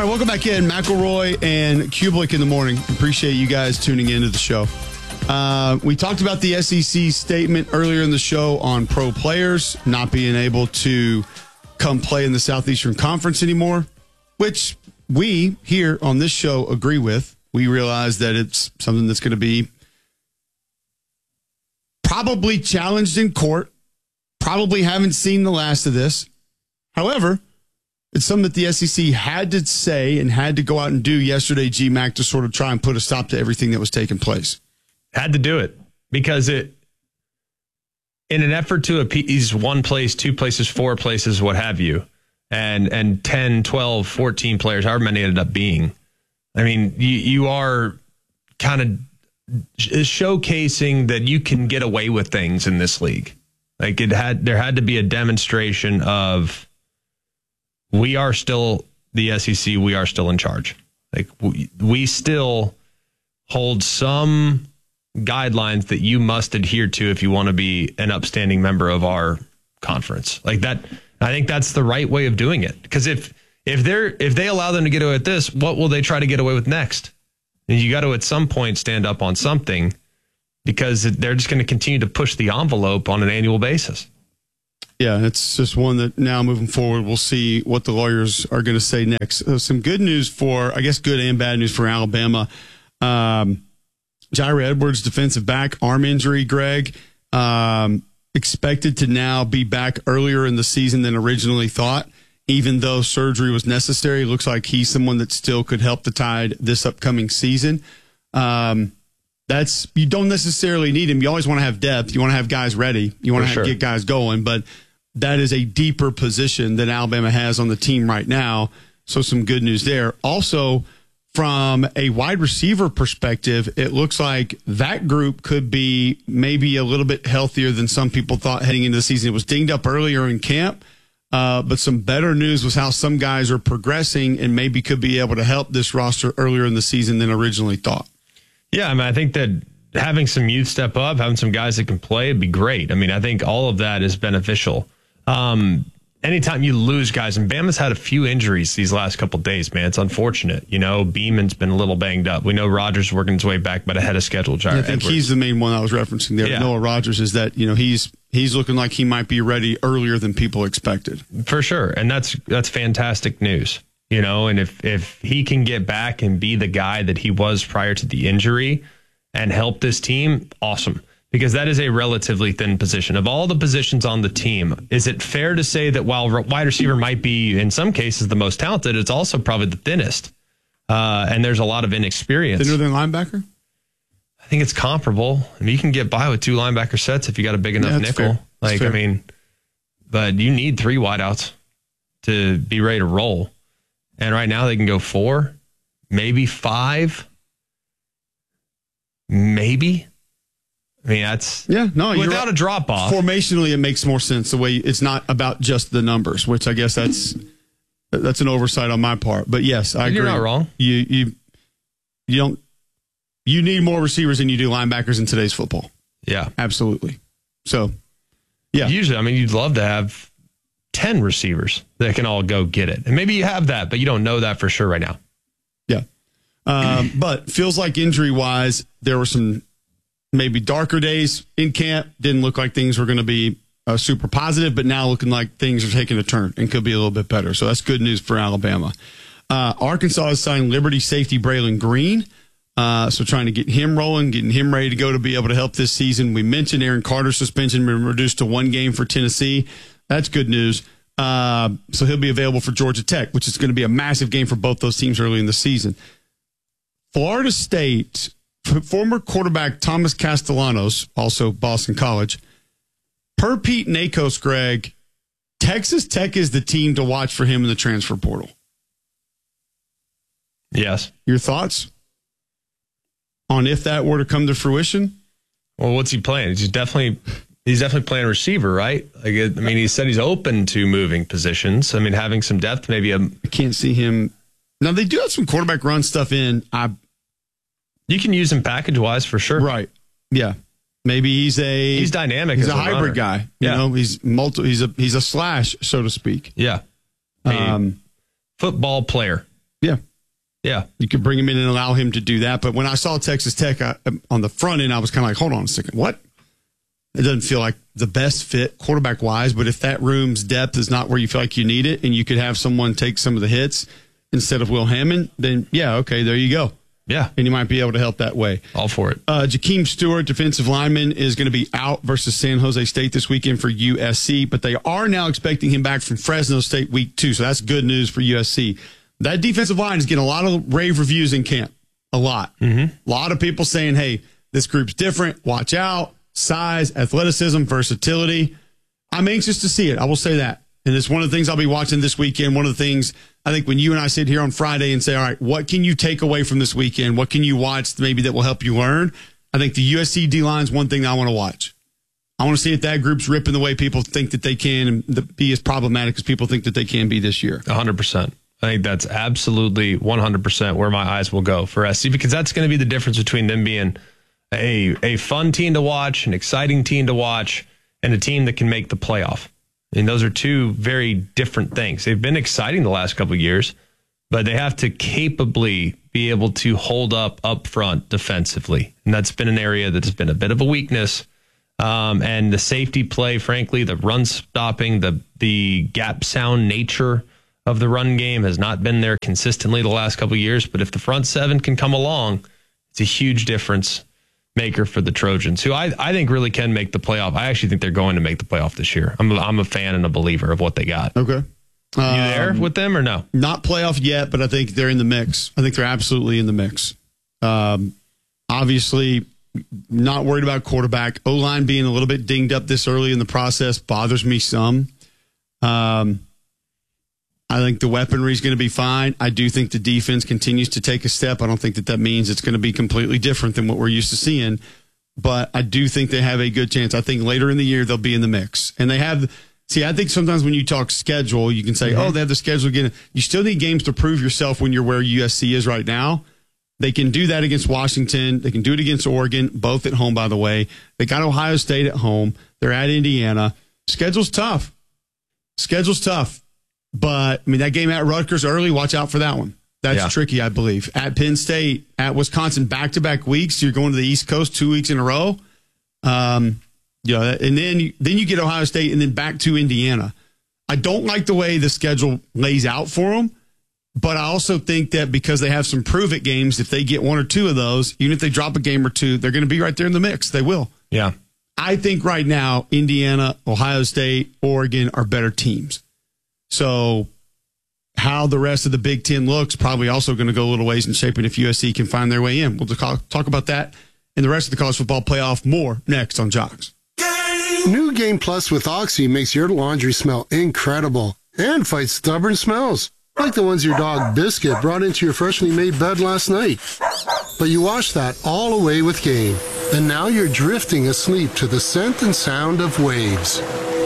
right, welcome back in. McElroy and Kublik in the morning. Appreciate you guys tuning into the show. We talked about the SEC statement earlier in the show on pro players not being able to come play in the Southeastern Conference anymore, which we here on this show agree with. We realize that it's something that's going to be probably challenged in court. Probably haven't seen the last of this. However, it's something that the SEC had to say and had to go out and do yesterday, GMAC, to sort of try and put a stop to everything that was taking place. Had to do it because in an effort to appease one place, two places, four places, what have you, and 10, 12, 14 players, however many ended up being. I mean, you are kind of showcasing that you can get away with things in this league. Like there had to be a demonstration of we are still the SEC. We are still in charge. Like we still hold some guidelines that you must adhere to if you want to be an upstanding member of our conference. Like that, I think that's the right way of doing it. Because if they allow them to get away with this, what will they try to get away with next? And you got to at some point stand up on something, because they're just going to continue to push the envelope on an annual basis. Yeah, it's just one that now moving forward, we'll see what the lawyers are going to say next. Some good news good and bad news for Alabama. Jair Edwards, defensive back, arm injury, Greg, expected to now be back earlier in the season than originally thought. Even though surgery was necessary, looks like he's someone that still could help the Tide this upcoming season. You don't necessarily need him. You always want to have depth. You want to have guys ready. You want to get guys going. But that is a deeper position that Alabama has on the team right now. So some good news there. Also, from a wide receiver perspective, it looks like that group could be maybe a little bit healthier than some people thought heading into the season. It was dinged up earlier in camp. But some better news was how some guys are progressing and maybe could be able to help this roster earlier in the season than originally thought. Yeah, I mean, I think that having some youth step up, having some guys that can play, would be great. I mean, I think all of that is beneficial. Anytime you lose guys, and Bama's had a few injuries these last couple of days, man, it's unfortunate. You know, Beeman's been a little banged up. We know Rogers working his way back, but ahead of schedule. I think he's the main one I was referencing there. Yeah. Noah Rogers is that, he's looking like he might be ready earlier than people expected. For sure, and that's fantastic news. And if he can get back and be the guy that he was prior to the injury and help this team, awesome. Because that is a relatively thin position. Of all the positions on the team, is it fair to say that while wide receiver might be, in some cases, the most talented, it's also probably the thinnest? And there's a lot of inexperience. Thinner than linebacker? I think it's comparable. I mean, you can get by with two linebacker sets if you got a big enough nickel. Fair. But you need three wideouts to be ready to roll. And right now they can go 4, maybe 5, maybe. I mean, without a drop off. Formationally, it makes more sense the way it's not about just the numbers, which I guess that's an oversight on my part. But yes, I agree. You're not wrong. You need more receivers than you do linebackers in today's football. Yeah, absolutely. So, yeah. Usually, you'd love to have 10 receivers that can all go get it. And maybe you have that, but you don't know that for sure right now. Yeah. But feels like injury-wise, there were some maybe darker days in camp. Didn't look like things were going to be super positive, but now looking like things are taking a turn and could be a little bit better. So that's good news for Alabama. Arkansas has signed Liberty safety Braylon Green. So trying to get him rolling, getting him ready to go to be able to help this season. We mentioned Aaron Carter's suspension been reduced to 1 game for Tennessee. That's good news. So he'll be available for Georgia Tech, which is going to be a massive game for both those teams early in the season. Florida State, former quarterback Thomas Castellanos, also Boston College, per Pete Nakos, Greg, Texas Tech is the team to watch for him in the transfer portal. Yes. Your thoughts on if that were to come to fruition? Well, what's he playing? He's definitely playing receiver, right? He said he's open to moving positions. Having some depth, maybe I can't see him. Now, they do have some quarterback run stuff in. You can use him package-wise for sure. Right. Yeah. Maybe he's dynamic. He's a hybrid guy. He's a slash, so to speak. Yeah. Football player. Yeah. Yeah. You could bring him in and allow him to do that. But when I saw Texas Tech on the front end, I was kind of like, hold on a second. What? It doesn't feel like the best fit quarterback-wise, but if that room's depth is not where you feel like you need it and you could have someone take some of the hits instead of Will Hammond, then, yeah, okay, there you go. Yeah. And you might be able to help that way. All for it. Jakeem Stewart, defensive lineman, is going to be out versus San Jose State this weekend for USC, but they are now expecting him back from Fresno State week 2, so that's good news for USC. That defensive line is getting a lot of rave reviews in camp. A lot. A lot of people saying, hey, this group's different. Watch out. Size, athleticism, versatility. I'm anxious to see it. I will say that. And it's one of the things I'll be watching this weekend. One of the things I think when you and I sit here on Friday and say, all right, what can you take away from this weekend? What can you watch maybe that will help you learn? I think the USC D-line is one thing that I want to watch. I want to see if that group's ripping the way people think that they can and be as problematic as people think that they can be this year. 100%. I think that's absolutely 100% where my eyes will go for SC, because that's going to be the difference between them being a fun team to watch, an exciting team to watch, and a team that can make the playoff. And those are two very different things. They've been exciting the last couple of years, but they have to capably be able to hold up front defensively. And that's been an area that's been a bit of a weakness. And the safety play, frankly, the run stopping, the gap sound nature of the run game has not been there consistently the last couple of years. But if the front seven can come along, it's a huge difference maker for the Trojans, who I think really can make the playoff. I actually think they're going to make the playoff this year. I'm a fan and a believer of what they got. Okay. You there with them or no? Not playoff yet, but I think they're in the mix. I think they're absolutely in the mix. Obviously, not worried about quarterback. O-line being a little bit dinged up this early in the process bothers me some. I think the weaponry is going to be fine. I do think the defense continues to take a step. I don't think that means it's going to be completely different than what we're used to seeing. But I do think they have a good chance. I think later in the year, they'll be in the mix. And they have... See, I think sometimes when you talk schedule, you can say, oh, they have the schedule again. You still need games to prove yourself when you're where USC is right now. They can do that against Washington. They can do it against Oregon, both at home, by the way. They got Ohio State at home. They're at Indiana. Schedule's tough. But, I mean, that game at Rutgers early, watch out for that one. That's tricky, I believe. At Penn State, at Wisconsin, back-to-back weeks. You're going to the East Coast 2 weeks in a row. And then you get Ohio State and then back to Indiana. I don't like the way the schedule lays out for them, but I also think that because they have some prove-it games, if they get one or two of those, even if they drop a game or two, they're going to be right there in the mix. They will. Yeah. I think right now, Indiana, Ohio State, Oregon are better teams. So how the rest of the Big Ten looks probably also going to go a little ways in shaping if USC can find their way in. We'll talk about that and the rest of the college football playoff more next on Jocks. New Game Plus with Oxy makes your laundry smell incredible and fights stubborn smells, like the ones your dog Biscuit brought into your freshly made bed last night. But you wash that all away with Game, and now you're drifting asleep to the scent and sound of waves.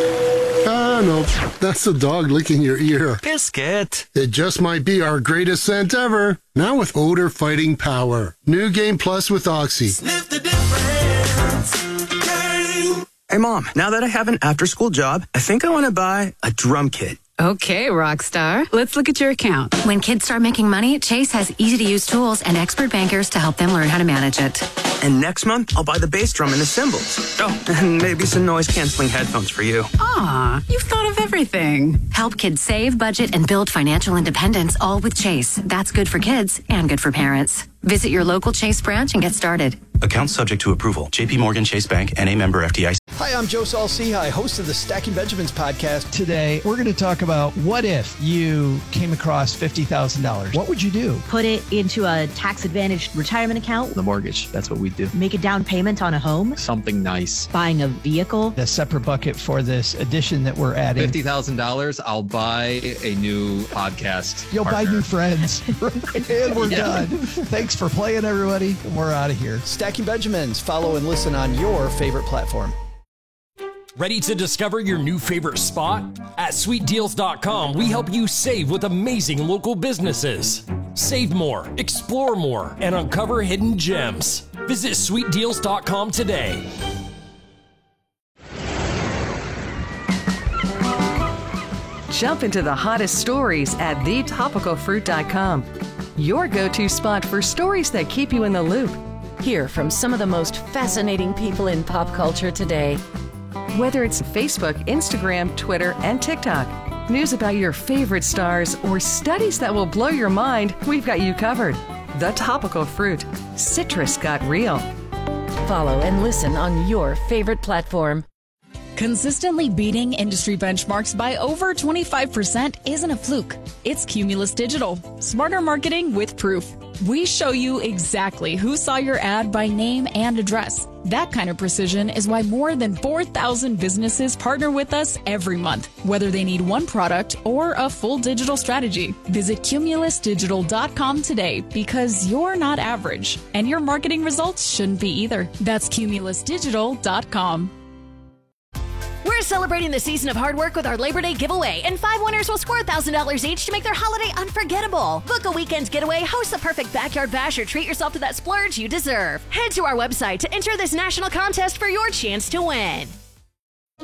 No, that's the dog licking your ear. Biscuit. It just might be our greatest scent ever. Now with odor fighting power. New Game Plus with Oxy. Sniff the difference. Hey, Mom, now that I have an after-school job, I think I want to buy a drum kit. Okay, Rockstar. Let's look at your account. When kids start making money, Chase has easy-to-use tools and expert bankers to help them learn how to manage it. And next month, I'll buy the bass drum and the cymbals. Oh, and maybe some noise-canceling headphones for you. Aw, you've thought of everything. Help kids save, budget, and build financial independence, all with Chase. That's good for kids and good for parents. Visit your local Chase branch and get started. Account subject to approval. J.P. Morgan Chase Bank, N.A. member FDIC. Hi, I'm Joe Saul-Sehy, host of the Stacking Benjamins podcast. Today, we're going to talk about what if you came across $50,000? What would you do? Put it into a tax-advantaged retirement account. The mortgage, that's what we do. Make a down payment on a home. Something nice. Buying a vehicle. A separate bucket for this addition that we're adding. $50,000, I'll buy a new podcast. You'll partner. buy new friends. And we're done. Thanks for playing, everybody. And we're out of here. Stacking Benjamins. Follow and listen on your favorite platform. Ready to discover your new favorite spot? At sweetdeals.com, we help you save with amazing local businesses. Save more, explore more, and uncover hidden gems. Visit sweetdeals.com today. Jump into the hottest stories at thetopicalfruit.com. Your go-to spot for stories that keep you in the loop. Hear from some of the most fascinating people in pop culture today. Whether it's Facebook, Instagram, Twitter, and TikTok, news about your favorite stars, or studies that will blow your mind, we've got you covered. The Topical Fruit. Citrus got real. Follow and listen on your favorite platform. Consistently beating industry benchmarks by over 25% isn't a fluke. It's Cumulus Digital. Smarter marketing with proof. We show you exactly who saw your ad by name and address. That kind of precision is why more than 4,000 businesses partner with us every month, whether they need one product or a full digital strategy. Visit cumulusdigital.com today because you're not average, and your marketing results shouldn't be either. That's cumulusdigital.com. We're celebrating the season of hard work with our Labor Day giveaway, and 5 winners will score $1,000 each to make their holiday unforgettable. Book a weekend getaway, host the perfect backyard bash, or treat yourself to that splurge you deserve. Head to our website to enter this national contest for your chance to win.